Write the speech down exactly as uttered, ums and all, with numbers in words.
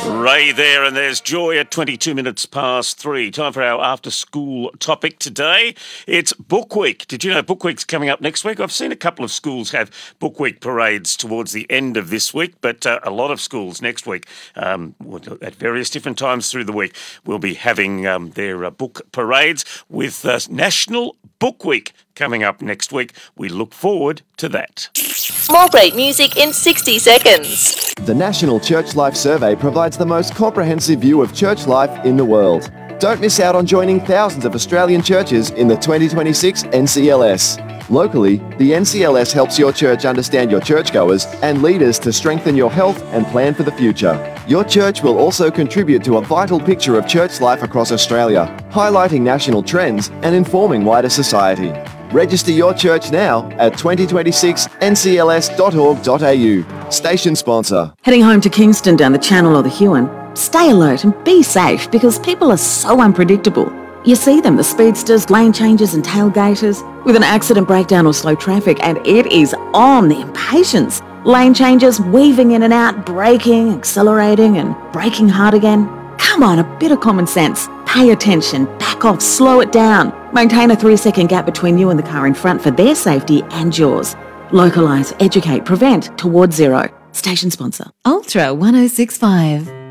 Ray there, and there's Joy at twenty-two minutes past three. Time for our after-school topic today. It's Book Week. Did you know Book Week's coming up next week? I've seen a couple of schools have Book Week parades towards the end of this week, but uh, a lot of schools next week, um, at various different times through the week, will be having um, their uh, book parades with uh, National Book Week coming up next week. We look forward to that. More great music in sixty seconds. The National Church Life Survey provides the most comprehensive view of church life in the world. Don't miss out on joining thousands of Australian churches in the twenty twenty-six N C L S. Locally, the N C L S helps your church understand your churchgoers and leaders to strengthen your health and plan for the future. Your church will also contribute to a vital picture of church life across Australia, highlighting national trends and informing wider society. Register your church now at twenty twenty-six N C L S dot org dot A U. Station sponsor. Heading home to Kingston down the Channel or the Huon? Stay alert and be safe because people are so unpredictable. You see them, the speedsters, lane changers and tailgaters, with an accident, breakdown or slow traffic, and it is on the impatience. Lane changers weaving in and out, braking, accelerating and braking hard again. Come on, a bit of common sense. Pay attention, back off, slow it down. Maintain a three-second gap between you and the car in front for their safety and yours. Localise, educate, prevent, towards zero. Station sponsor. Ultra one oh six point five.